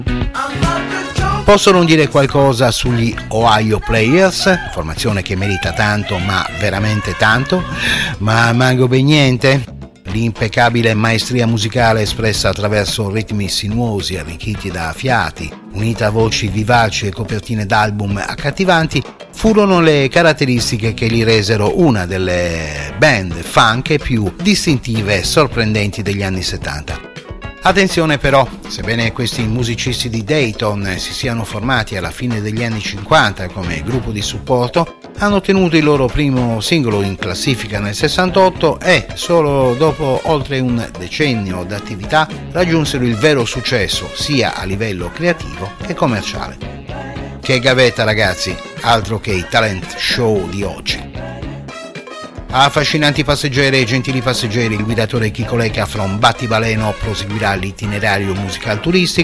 Posso non dire qualcosa sugli Ohio Players, formazione che merita tanto, ma veramente tanto, ma manco ben niente? L'impeccabile maestria musicale espressa attraverso ritmi sinuosi arricchiti da fiati, unita a voci vivaci e copertine d'album accattivanti, furono le caratteristiche che li resero una delle band funk più distintive e sorprendenti degli anni 70. Attenzione però, sebbene questi musicisti di Dayton si siano formati alla fine degli anni 50 come gruppo di supporto, hanno ottenuto il loro primo singolo in classifica nel 68 e solo dopo oltre un decennio d'attività raggiunsero il vero successo sia a livello creativo che commerciale. Che gavetta ragazzi, altro che i talent show di oggi. Affascinanti passeggeri e gentili passeggeri, il guidatore Chico Lecca from Battibaleno proseguirà l'itinerario musical turistico